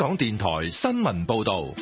港電台新聞報道。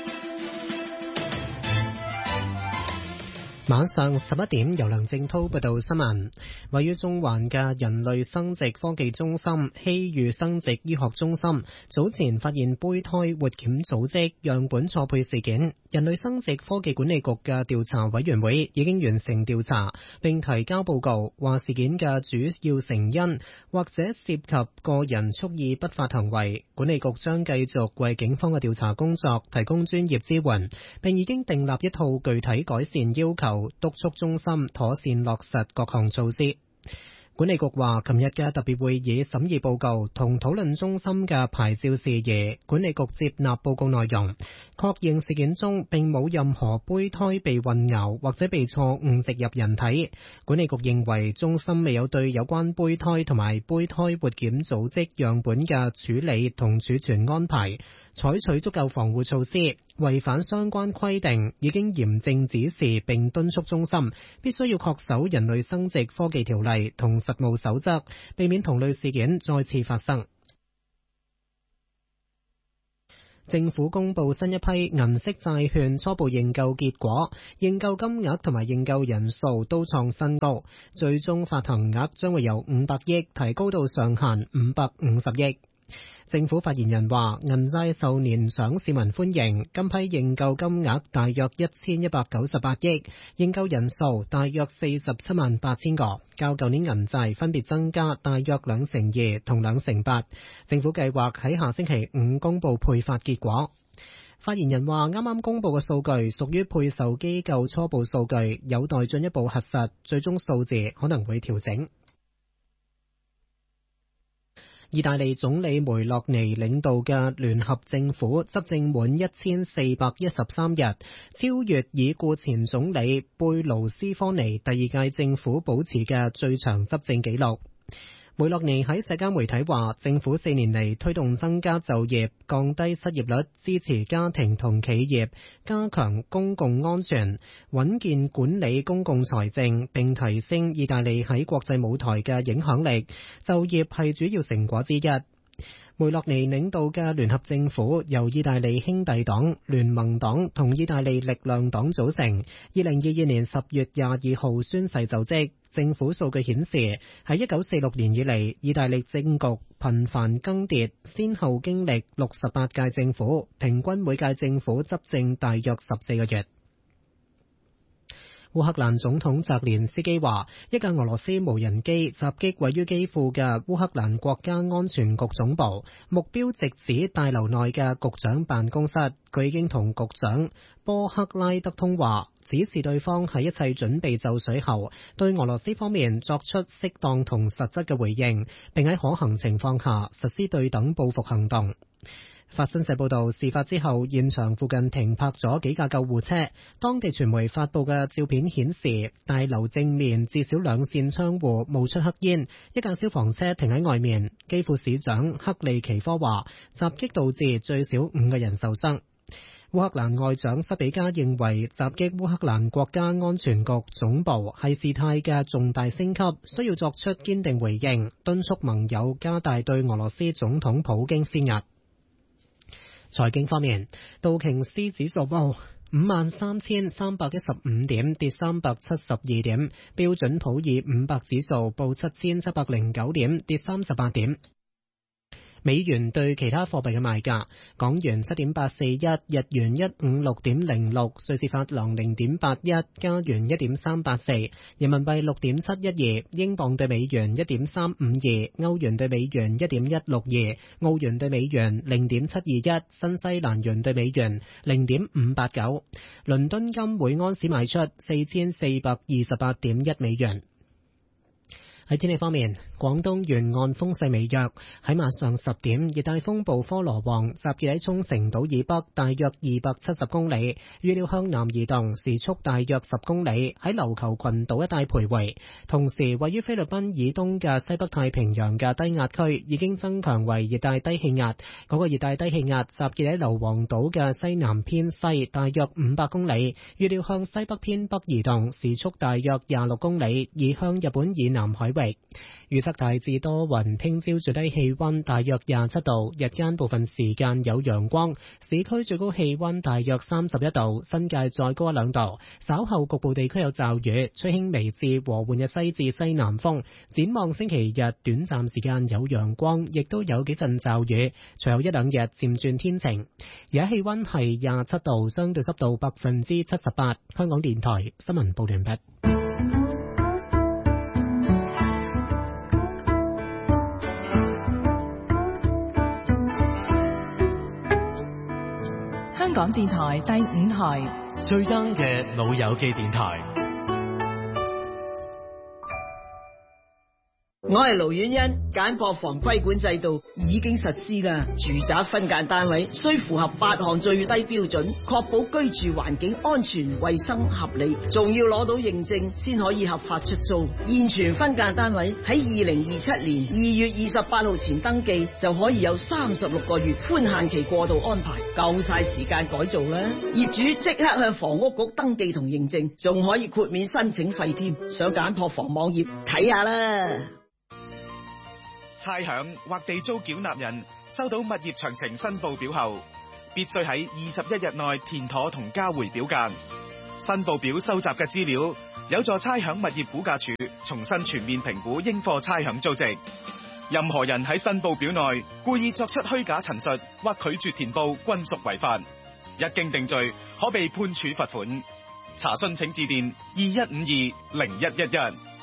晚上11點，由梁正濤報道新聞。位於中環嘅人類生殖科技中心希裕生殖醫學中心早前發現胚胎活檢組織樣本錯配事件，人類生殖科技管理局嘅調查委員會已經完成調查，並提交報告，話事件嘅主要成因或者涉及個人蓄意不法行為。管理局將繼續為警方嘅調查工作提供專業支援，並已經訂立一套具體改善要求，督促中心妥善落實各項措施。管理局話，琴日嘅特別會議審議報告同討論中心嘅牌照事宜，管理局接納報告內容，確認事件中並冇任何胚胎被混淆或者被錯誤植入人體。管理局認為中心未有對有關胚胎同埋胚胎活檢組織樣本嘅處理同儲存安排採取足夠防護措施，違反相關規定已經嚴正指示，並敦促中心必須要恪守人類生殖科技條例同實務守則，避免同類事件再次發生。政府公布新一批銀色債券初步認購結果，認購金額同埋認購人數都創新高，最終發行額將會由500億提高到上限550億。政府發言人話，銀債受年長市民歡迎，今批認購金額大約1198億，認購人數大約478000個，較舊年銀債分別增加大約2%同2%8%。政府計劃喺下星期5公布配發結果。發言人話，啱啱公布嘅數據屬於配售機構初步數據，有待進一步核實，最終數字可能會調整。意大利總理梅洛尼領導嘅聯合政府執政滿1413日，超越已故前總理貝盧斯科尼第二屆政府保持嘅最長執政紀錄。梅洛尼喺社交媒體話，政府4年嚟推動增加就業、降低失業率、支持家庭同企業、加強公共安全、穩健管理公共財政，並提升意大利喺國際舞台嘅影響力。就業係主要成果之一。梅洛尼領導嘅聯合政府由意大利兄弟黨、聯盟黨同意大利力量黨組成。2022年10月22號宣誓就職。政府數據顯示，喺1946年以嚟，意大利政局頻繁更迭，先後經歷68屆政府，平均每屆政府執政大約14個月。烏克蘭總統澤連斯基話，一架俄羅斯無人機襲擊位於基輔嘅烏克蘭國家安全局總部，目標直指大樓內嘅局長辦公室。佢已經同局長波克拉德通話，指示對方喺一切準備就緒後，對俄羅斯方面作出適當同實質嘅回應，並喺可行情況下實施對等報復行動。法新社報道，事發之後，現場附近停泊咗幾架救護車。當地傳媒發佈嘅照片顯示，大樓正面至少2扇窗戶冒出黑煙，一架消防車停喺外面。基輔市長克利奇科話，襲擊導致最少5個人受傷。烏克蘭外長塞比加認為，襲擊烏克蘭國家安全局總部係事態嘅重大升級，需要作出堅定回應，敦促盟友加大對俄羅斯總統普京施壓。財經方面，道瓊斯指數報53,315點，跌372點；標準普爾500指數報7,709點，跌38點。美元對其他貨幣嘅賣價：港元7.841，日元156.06，瑞士法郎0.81，加元1.384，人民幣6.712，英鎊對美元1.352，歐元對美元1.162，澳元對美元0.721，新西蘭元對美元0.589。倫敦金每安士賣出4428.1美元。喺天氣方面，廣東沿岸風勢微弱。喺晚上10點，熱帶風暴科羅旺集結喺沖繩島以北大約270公里，預料向南移動，時速大約10公里，喺琉球群島一帶徘徊。同時，位於菲律賓以東嘅西北太平洋嘅低壓區已經增強為熱帶低氣壓。嗰個熱帶低氣壓集結喺硫磺島嘅西南偏西大約500公里，預料向西北偏北移動，時速大約26公里，移向日本以南海域。預測大致多雲，聽朝最低氣溫大約27度，日間部分時間有陽光，市區最高氣溫大約31度，新界再高1-2度。稍後局部地區有驟雨，吹輕微至和緩嘅西至西南風。展望星期日短暫時間有陽光，亦都有幾陣驟雨，隨後1-2日漸轉天晴。而家氣溫係27度，相對濕度78%。香港電台新聞報道完畢。 香港電台第5台最 young 嘅老友記電台。 我係盧婉欣，簡樸房規管制度已經實施啦。住宅分間單位需符合8項最低標準，確保居住環境安全、衛生、合理，仲要攞到認證先可以合法出租。現存分間單位喺2027年2月28號前登記，就可以有36個月寬限期過渡安排，夠晒時間改造啦。業主即刻向房屋局登記同認證，仲可以豁免申請費添。上簡樸房網頁睇下啦。 差餉或地租繳納人收到物業詳情申報表後，必須喺21日內填妥同交回表格。申報表收集嘅資料有助差餉物業估價署重新全面評估應課差餉租值。任何人喺申報表內故意作出虛假陳述或拒絕填報，均屬違法。一經定罪，可被判處罰款。查詢請致電21520111。